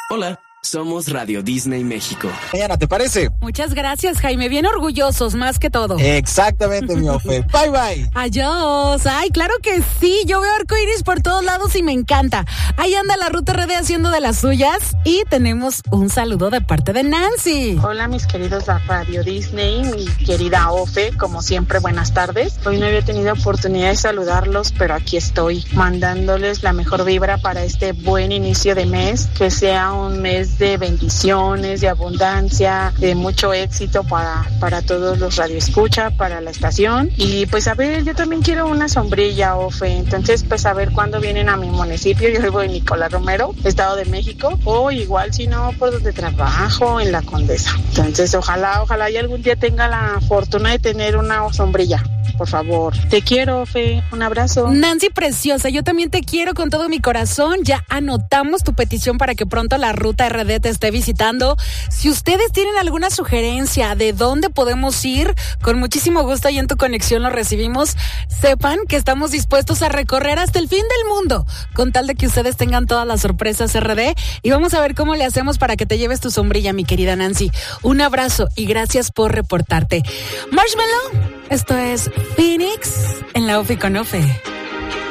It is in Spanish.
Hola, somos Radio Disney México. Mañana, ¿te parece? Muchas gracias, Jaime. Bien orgullosos, más que todo. Exactamente, mi Ofe. Bye, bye. Adiós. Ay, claro que sí. Yo veo arcoíris por todos lados y me encanta. Ahí anda la Ruta RD haciendo de las suyas. Y tenemos un saludo de parte de Nancy. Hola, mis queridos de Radio Disney, mi querida Ofe. Como siempre, buenas tardes. Hoy no había tenido oportunidad de saludarlos, pero aquí estoy, mandándoles la mejor vibra para este buen inicio de mes. Que sea un mes de bendiciones, de abundancia, de mucho éxito para todos los radioescucha, para la estación. Y pues a ver, yo también quiero una sombrilla, Ofe. Entonces pues a ver cuándo vienen a mi municipio. Yo vivo en Nicolás Romero, Estado de México, o igual si no, por donde trabajo, en la Condesa. Entonces ojalá y algún día tenga la fortuna de tener una sombrilla. Por favor, te quiero, Ofe. Un abrazo. Nancy preciosa, yo también te quiero con todo mi corazón. Ya anotamos tu petición para que pronto la Ruta RD te esté visitando. Si ustedes tienen alguna sugerencia de dónde podemos ir, con muchísimo gusto y en tu conexión lo recibimos. Sepan que estamos dispuestos a recorrer hasta el fin del mundo, con tal de que ustedes tengan todas las sorpresas RD. Y vamos a ver cómo le hacemos para que te lleves tu sombrilla, mi querida Nancy. Un abrazo y gracias por reportarte. Marshmallow, esto es Phoenix en la Ofe con Ofe.